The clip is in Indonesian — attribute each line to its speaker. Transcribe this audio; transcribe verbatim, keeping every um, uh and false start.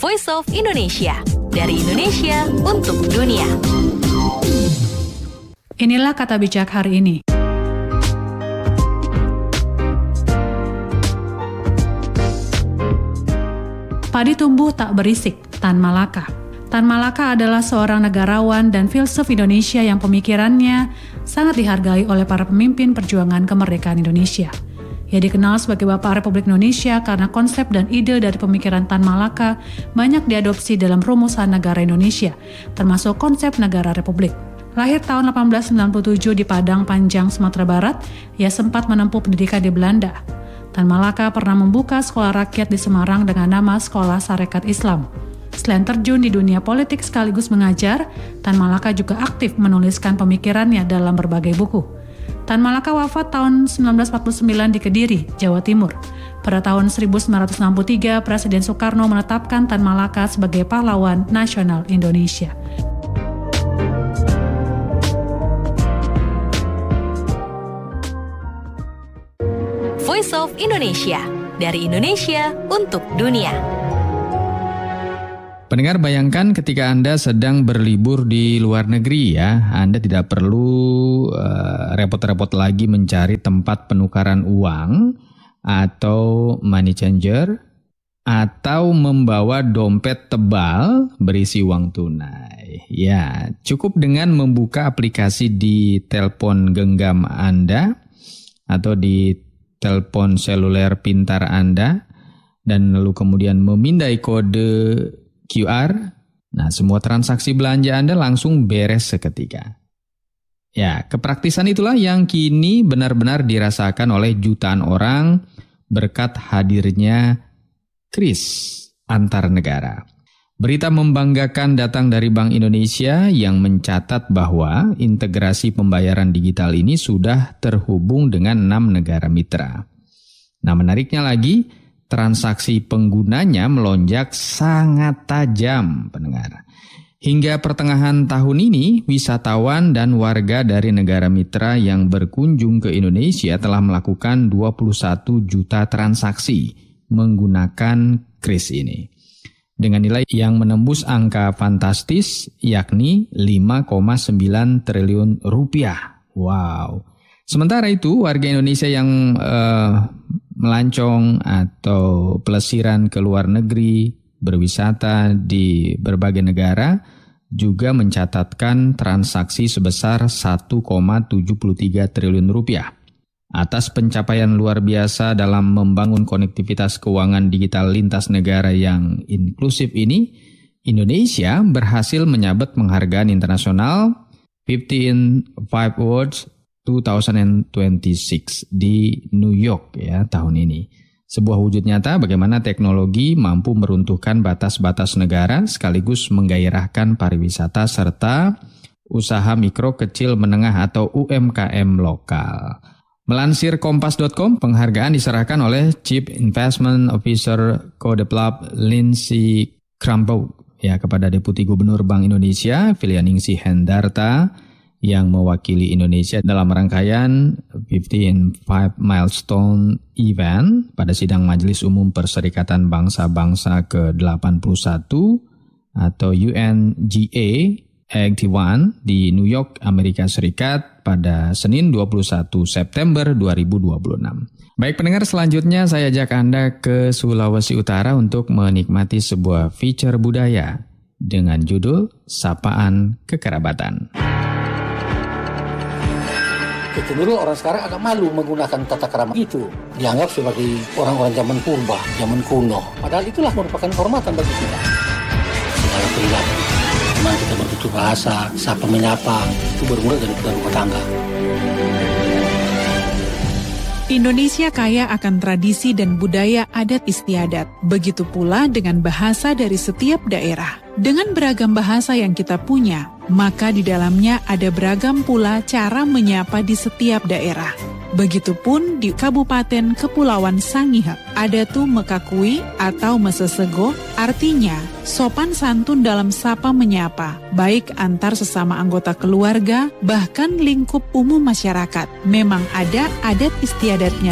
Speaker 1: Voice of Indonesia, dari Indonesia untuk dunia.
Speaker 2: Inilah kata bijak hari ini. Padi tumbuh tak berisik, Tan Malaka. Tan Malaka adalah seorang negarawan dan filsuf Indonesia yang pemikirannya sangat dihargai oleh para pemimpin perjuangan kemerdekaan Indonesia. Ia dikenal sebagai Bapak Republik Indonesia karena konsep dan ide dari pemikiran Tan Malaka banyak diadopsi dalam rumusan negara Indonesia, termasuk konsep negara republik. Lahir tahun delapan belas sembilan puluh tujuh di Padang Panjang, Sumatera Barat, ia sempat menempuh pendidikan di Belanda. Tan Malaka pernah membuka sekolah rakyat di Semarang dengan nama Sekolah Sarekat Islam. Selain terjun di dunia politik sekaligus mengajar, Tan Malaka juga aktif menuliskan pemikirannya dalam berbagai buku. Tan Malaka wafat tahun sembilan belas empat puluh sembilan di Kediri, Jawa Timur. Pada tahun seribu sembilan ratus enam puluh tiga, Presiden Soekarno menetapkan Tan Malaka sebagai pahlawan nasional Indonesia.
Speaker 1: Voice of Indonesia, dari Indonesia untuk dunia.
Speaker 3: Pendengar, bayangkan ketika Anda sedang berlibur di luar negeri ya, Anda tidak perlu uh, repot-repot lagi mencari tempat penukaran uang atau money changer atau membawa dompet tebal berisi uang tunai. Ya, cukup dengan membuka aplikasi di telepon genggam Anda atau di telepon seluler pintar Anda dan lalu kemudian memindai kode Q R, nah semua transaksi belanja Anda langsung beres seketika. Ya, kepraktisan itulah yang kini benar-benar dirasakan oleh jutaan orang berkat hadirnya kris antar negara. Berita membanggakan datang dari Bank Indonesia yang mencatat bahwa integrasi pembayaran digital ini sudah terhubung dengan enam negara mitra. Nah, menariknya lagi, transaksi penggunanya melonjak sangat tajam, pendengar. Hingga pertengahan tahun ini, wisatawan dan warga dari negara mitra yang berkunjung ke Indonesia telah melakukan dua puluh satu juta transaksi menggunakan kris ini. Dengan nilai yang menembus angka fantastis, yakni lima koma sembilan triliun rupiah. Wow. Sementara itu, warga Indonesia yang uh, melancong atau pelesiran ke luar negeri, berwisata di berbagai negara, juga mencatatkan transaksi sebesar satu koma tujuh tiga triliun rupiah. Atas pencapaian luar biasa dalam membangun konektivitas keuangan digital lintas negara yang inklusif ini, Indonesia berhasil menyabet penghargaan internasional fifteen Five Awards dua ribu dua puluh enam di New York ya tahun ini. Sebuah wujud nyata bagaimana teknologi mampu meruntuhkan batas-batas negara sekaligus menggairahkan pariwisata serta usaha mikro, kecil, menengah atau U M K M lokal. Melansir kompas dot com, penghargaan diserahkan oleh Chief Investment Officer Codeplab Lindsay Krambo ya kepada Deputi Gubernur Bank Indonesia Filianingsih Hendarta yang mewakili Indonesia dalam rangkaian fifteen Five Milestone Event pada sidang Majelis Umum Perserikatan Bangsa-Bangsa ke delapan puluh satu atau U N G A delapan puluh satu di New York, Amerika Serikat pada Senin dua puluh satu September dua ribu dua puluh enam. Baik pendengar, selanjutnya saya ajak Anda ke Sulawesi Utara untuk menikmati sebuah feature budaya dengan judul Sapaan Kekerabatan.
Speaker 4: Kecenderungan orang sekarang agak malu menggunakan tata krama itu. Dianggap sebagai orang-orang zaman purba, zaman kuno. Padahal itulah merupakan kehormatan bagi kita. Segala perilaku, bagaimana kita bertutur bahasa, sapa menyapa, itu bermula dari rumah tangga.
Speaker 5: Indonesia kaya akan tradisi dan budaya adat istiadat. Begitu pula dengan bahasa dari setiap daerah. Dengan beragam bahasa yang kita punya, maka di dalamnya ada beragam pula cara menyapa di setiap daerah. Begitupun di Kabupaten Kepulauan Sangihe, ada tuh mekakui atau mesesego, artinya sopan santun dalam sapa menyapa, baik antar sesama anggota keluarga, bahkan lingkup umum masyarakat. Memang ada adat istiadatnya